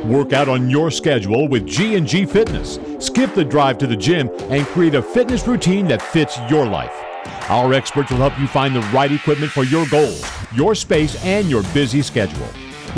Work out on your schedule with G&G Fitness. Skip the drive to the gym and create a fitness routine that fits your life. Our experts will help you find the right equipment for your goals, your space, and your busy schedule.